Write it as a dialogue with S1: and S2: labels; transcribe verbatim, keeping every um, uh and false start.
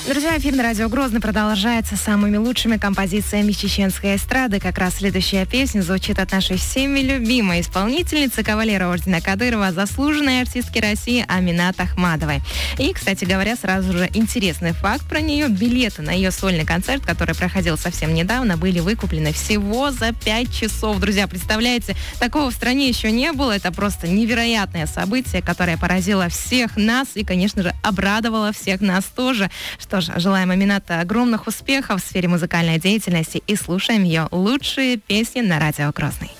S1: Друзья, эфир на радио Грозный продолжается самыми лучшими композициями чеченской эстрады. Как раз следующая песня звучит от нашей всеми любимой исполнительницы, кавалера ордена Кадырова, заслуженной артистки России Аминат Ахмадовой. И, кстати говоря, сразу же интересный факт про нее. Билеты на ее сольный концерт, который проходил совсем недавно, были выкуплены всего за пять часов. Друзья, представляете, такого в стране еще не было. Это просто невероятное событие, которое поразило всех нас и, конечно же, обрадовало всех нас тоже. Что ж, желаем Амината огромных успехов в сфере музыкальной деятельности и слушаем ее лучшие песни на радио Грозный.